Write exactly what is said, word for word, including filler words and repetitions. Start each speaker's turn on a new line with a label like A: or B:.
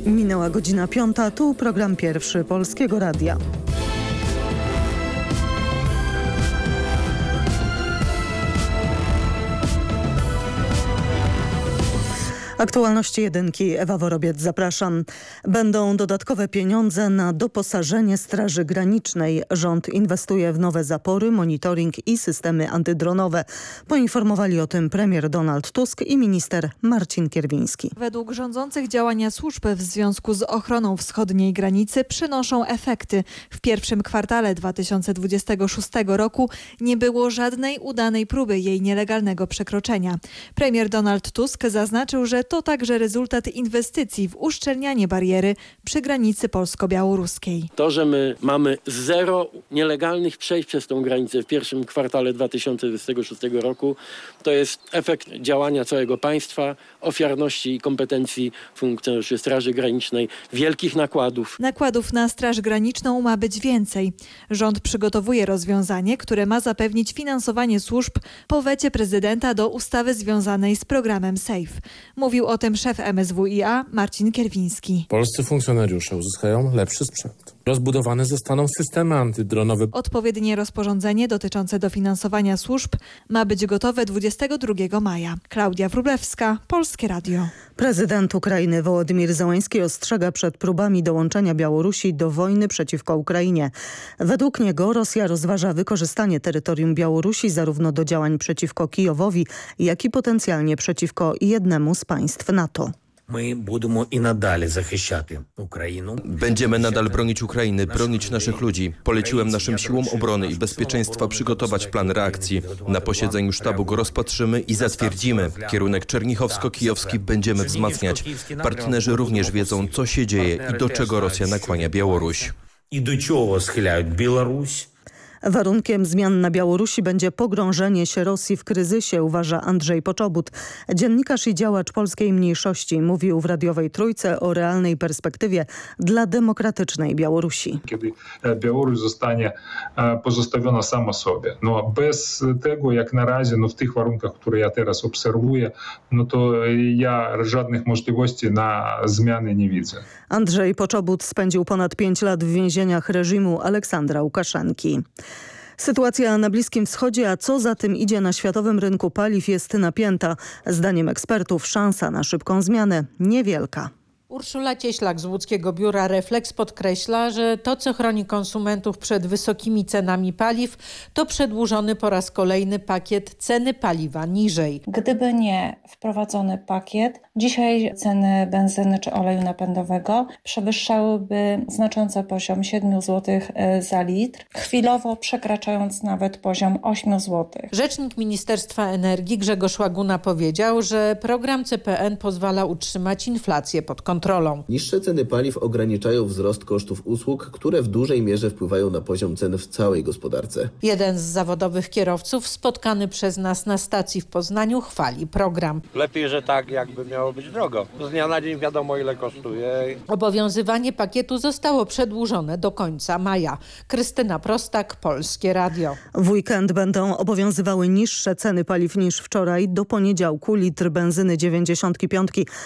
A: Minęła godzina piąta, tu program pierwszy Polskiego Radia. Aktualności jedynki, Ewa Worobiec, zapraszam. Będą dodatkowe pieniądze na doposażenie Straży Granicznej. Rząd inwestuje w nowe zapory, monitoring i systemy antydronowe. Poinformowali o tym premier Donald Tusk i minister Marcin Kierwiński.
B: Według rządzących działania służb w związku z ochroną wschodniej granicy przynoszą efekty. W pierwszym kwartale dwa tysiące dwudziestego szóstego roku nie było żadnej udanej próby jej nielegalnego przekroczenia. Premier Donald Tusk zaznaczył, że to także rezultat inwestycji w uszczelnianie bariery przy granicy polsko-białoruskiej.
C: To, że my mamy zero nielegalnych przejść przez tą granicę w pierwszym kwartale dwa tysiące dwudziestego szóstego roku, to jest efekt działania całego państwa, ofiarności i kompetencji funkcjonariuszy Straży Granicznej, wielkich nakładów.
B: Nakładów na Straż Graniczną ma być więcej. Rząd przygotowuje rozwiązanie, które ma zapewnić finansowanie służb po wecie prezydenta do ustawy związanej z programem SAFE. Mówił o tym szef M S W i A Marcin Kierwiński.
D: Polscy funkcjonariusze uzyskają lepszy sprzęt. Rozbudowane zostaną systemy antydronowe.
B: Odpowiednie rozporządzenie dotyczące dofinansowania służb ma być gotowe dwudziestego drugiego maja. Klaudia Wróblewska, Polskie Radio.
A: Prezydent Ukrainy Wołodymyr Zełański ostrzega przed próbami dołączenia Białorusi do wojny przeciwko Ukrainie. Według niego Rosja rozważa wykorzystanie terytorium Białorusi zarówno do działań przeciwko Kijowowi, jak i potencjalnie przeciwko jednemu z państw NATO.
E: Będziemy nadal bronić Ukrainy, bronić naszych ludzi. Poleciłem naszym siłom obrony i bezpieczeństwa przygotować plan reakcji. Na posiedzeniu sztabu go rozpatrzymy i zatwierdzimy. Kierunek czernichowsko-kijowski będziemy wzmacniać. Partnerzy również wiedzą, co się dzieje i do czego Rosja nakłania Białoruś.
F: I do czego schylają Białoruś?
A: Warunkiem zmian na Białorusi będzie pogrążenie się Rosji w kryzysie, uważa Andrzej Poczobut. Dziennikarz i działacz polskiej mniejszości mówił w radiowej Trójce o realnej perspektywie dla demokratycznej Białorusi.
G: Kiedy Białoruś zostanie pozostawiona sama sobie. No bez tego, jak na razie, no w tych warunkach, które ja teraz obserwuję, no to ja żadnych możliwości na zmiany nie widzę.
A: Andrzej Poczobut spędził ponad pięć lat w więzieniach reżimu Aleksandra Łukaszenki. Sytuacja na Bliskim Wschodzie, a co za tym idzie na światowym rynku paliw, jest napięta. Zdaniem ekspertów szansa na szybką zmianę niewielka.
H: Urszula Cieślak z łódzkiego biura Reflex podkreśla, że to, co chroni konsumentów przed wysokimi cenami paliw, to przedłużony po raz kolejny pakiet ceny paliwa niżej.
I: Gdyby nie wprowadzony pakiet, dzisiaj ceny benzyny czy oleju napędowego przewyższałyby znacząco poziom siedem złotych za litr, chwilowo przekraczając nawet poziom osiem złotych.
H: Rzecznik Ministerstwa Energii Grzegorz Łaguna powiedział, że program C P N pozwala utrzymać inflację pod kontrolą. kontrolą.
J: Niższe ceny paliw ograniczają wzrost kosztów usług, które w dużej mierze wpływają na poziom cen w całej gospodarce.
H: Jeden z zawodowych kierowców spotkany przez nas na stacji w Poznaniu chwali program.
K: Lepiej, że tak jakby miało być drogo. Z dnia na dzień wiadomo, ile kosztuje.
H: Obowiązywanie pakietu zostało przedłużone do końca maja. Krystyna Prostak, Polskie Radio.
A: W weekend będą obowiązywały niższe ceny paliw niż wczoraj. Do poniedziałku litr benzyny dziewięćdziesiąt pięć